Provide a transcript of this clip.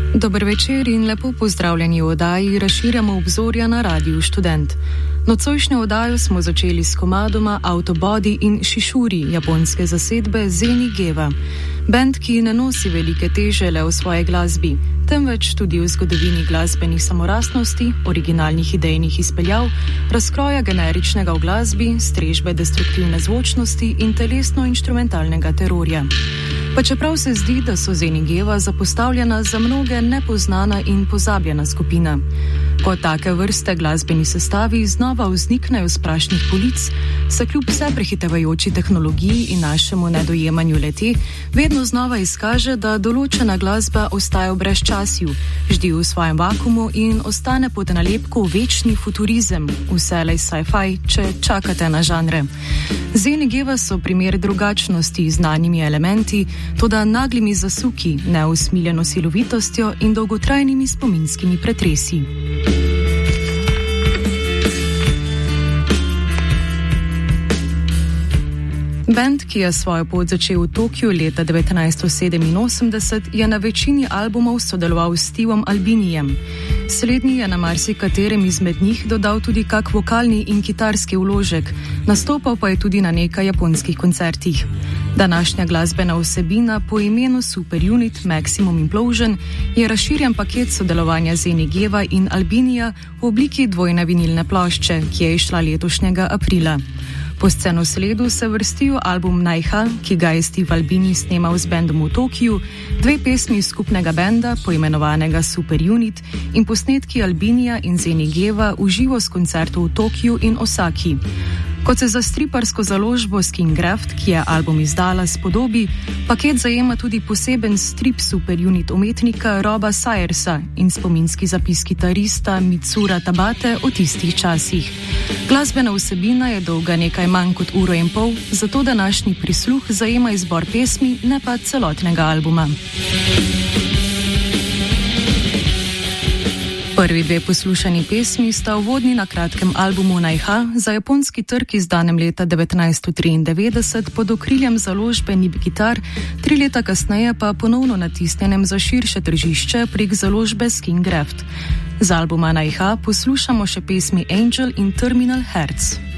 Dober večer in lepo pozdravljeni v oddaji Razširjamo obzorja na Radiu Študent. Nocojšnjo oddajo smo začeli s komadoma Autobody in Shishuri japonske zasedbe Zeni Geva. Band, ki ne nosi velike teže le v svoji glasbi, temveč tudi v zgodovini glasbenih samorastnosti, originalnih idejnih izpeljav, razkroja generičnega v glasbi, strežbe destruktivne zvočnosti in telesno-inštrumentalnega terorja. Pa čeprav se zdi, da so Zeni Geva zapostavljena za mnoge nepoznana in pozabljena skupina. Ko take vrste glasbeni sestavi znova vzniknejo z prašnih polic, se kljub vse prehitevajoči tehnologiji in našemu nedojemanju le-te, vedno znova izkaže, da določena glasba ostaja v brezčasju, ždi v svojem vakuumu in ostane pod nalepko večni futurizem, vselej sci-fi, če čakate na žanre. Zeni Geva so primer drugačnosti z znanimi elementi, toda naglimi zasuki, neusmiljeno silovitostjo in dolgotrajnimi spominskimi pretresi. Band, ki je svojo pot začel v Tokiu leta 1987, je na večini albumov sodeloval s Stevom Albinijem. Slednji je na marsikaterem izmed njih dodal tudi kak vokalni in kitarski vložek, nastopal pa je tudi na nekaj japonskih koncertih. Današnja glasbena vsebina po imenu Super Unit Maximum Implosion je razširjen paket sodelovanja Zeni Geva in Albinija v obliki dvojne vinilne plošče, ki je izšla letošnjega aprila. Po scenosledu se vrstijo album Naiha, ki ga je Steve Albini snemal z bendom v Tokiju, dve pesmi skupnega benda, poimenovanega Super Unit, in posnetki Albinija in Zeni Geva v živo s koncertov v Tokiju in Osaki. Kot se za striparsko založbo Skingraft, ki je album izdala, spodobi, paket zajema tudi poseben strip Super Unit umetnika Roba Sayersa in spominski zapis kitarista Mitsura Tabate o tistih časih. Glasbena vsebina je dolga nekaj manj kot uro in pol, zato današnji prisluh zajema izbor pesmi, ne pa celotnega albuma. Prvi dve poslušani pesmi sta uvodni na kratkem albumu Naiha, za japonski trg izdanem leta 1993 pod okriljem založbe Nib Guitar, 3 leta kasneje pa ponovno natisnjenem za širše tržišče prek založbe Skingraft. Z albuma Naiha poslušamo še pesmi Angel in Terminal Hertz.